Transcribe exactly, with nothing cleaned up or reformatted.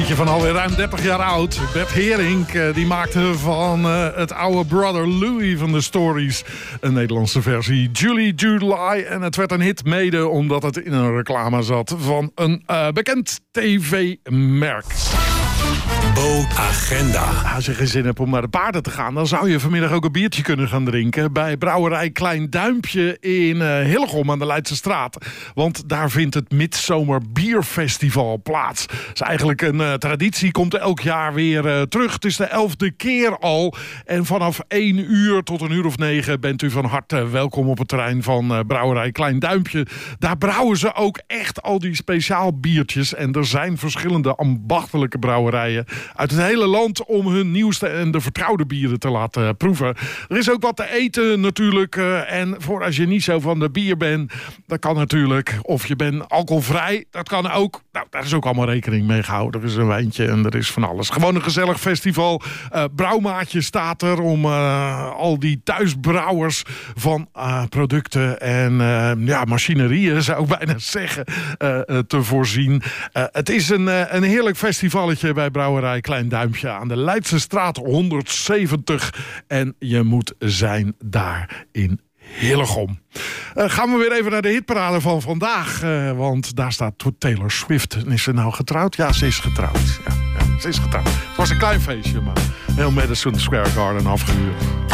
Liedje van alweer ruim dertig jaar oud. Bert Haring uh, die maakte van uh, het oude Brother Louie van de Stories een Nederlandse versie. Julie July. En het werd een hit mede omdat het in een reclame zat van een uh, bekend tv-merk. Bootagenda. Als je geen zin hebt om naar de paarden te gaan, dan zou je vanmiddag ook een biertje kunnen gaan drinken bij brouwerij Klein Duimpje in uh, Hillegom aan de Leidse Straat. Want daar vindt het Midzomer Bierfestival plaats. Het is eigenlijk een uh, traditie, komt elk jaar weer uh, terug. Het is de elfde keer al. En vanaf één uur tot een uur of negen bent u van harte welkom op het terrein van uh, brouwerij Klein Duimpje. Daar brouwen ze ook echt al die speciaal biertjes. En er zijn verschillende ambachtelijke brouwerijen uit het hele land om hun nieuwste en de vertrouwde bieren te laten proeven. Er is ook wat te eten natuurlijk. Uh, en voor als je niet zo van de bier bent, dat kan natuurlijk. Of je bent alcoholvrij, dat kan ook. Nou, daar is ook allemaal rekening mee gehouden. Er is een wijntje en er is van alles. Gewoon een gezellig festival. Uh, Brouwmaatje staat er om uh, al die thuisbrouwers van uh, producten en uh, ja, machinerieën, zou ik bijna zeggen, uh, uh, te voorzien. Uh, het is een, uh, een heerlijk festivalletje bij brouwerij Klein Duimpje aan de Leidse Straat honderdzeventig. En je moet zijn daar in Hillegom. Uh, gaan we weer even naar de hitparade van vandaag. Uh, want daar staat Taylor Swift. En is ze nou getrouwd? Ja, ze is getrouwd. Ja, ja, ze is getrouwd. Het was een klein feestje, maar heel Madison Square Garden afgehuurd.